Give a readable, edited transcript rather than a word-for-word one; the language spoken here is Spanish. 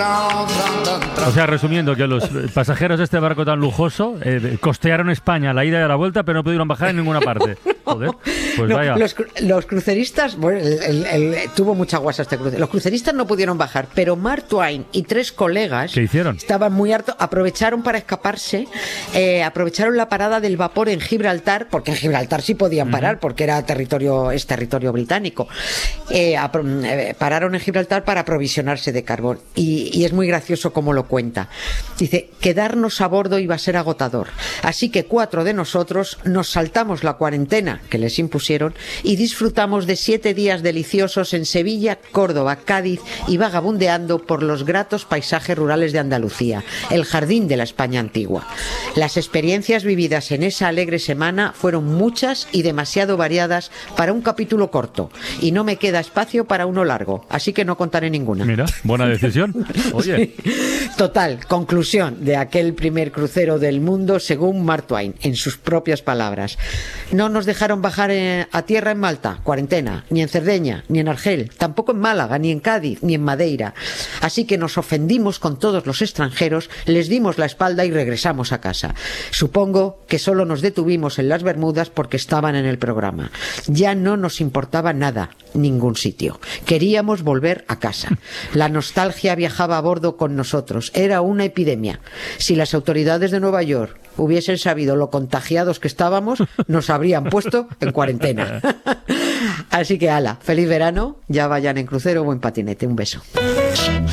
O sea, resumiendo, que los pasajeros de este barco tan lujoso costearon España la ida y la vuelta, pero no pudieron bajar en ninguna parte. Joder, pues No, vaya. los cruceristas, bueno, tuvo mucha guasa este crucero. Los cruceristas no pudieron bajar, pero Mark Twain y 3 colegas ¿Qué hicieron? estaban muy hartos, aprovecharon para escaparse, aprovecharon la parada del vapor en Gibraltar, porque en Gibraltar sí podían parar, porque es territorio británico. Pararon en Gibraltar para aprovisionarse de carbón. Y es muy gracioso cómo lo cuenta. Dice, quedarnos a bordo iba a ser agotador. Así que 4 de nosotros nos saltamos la cuarentena que les impusieron y disfrutamos de 7 días deliciosos en Sevilla, Córdoba, Cádiz y vagabundeando por los gratos paisajes rurales de Andalucía, el jardín de la España antigua. Las experiencias vividas en esa alegre semana fueron muchas y demasiado variadas para un capítulo corto, y no me queda espacio para uno largo, así que no contaré ninguna. Mira, buena decisión. Oye. Sí. Total, conclusión de aquel primer crucero del mundo según Mark Twain, en sus propias palabras. No nos dejaron bajar a tierra en Malta, cuarentena, ni en Cerdeña, ni en Argel, tampoco en Málaga, ni en Cádiz, ni en Madeira. Así que nos ofendimos con todos los extranjeros, les dimos la espalda y regresamos a casa. Supongo que solo nos detuvimos en las Bermudas porque estaban en el programa. Ya no nos importaba nada, ningún sitio. Queríamos volver a casa. La nostalgia viajaba a bordo con nosotros. Era una epidemia. Si las autoridades de Nueva York hubiesen sabido lo contagiados que estábamos, nos habrían puesto en cuarentena. Así que, ala, feliz verano, ya vayan en crucero o en patinete. Un beso.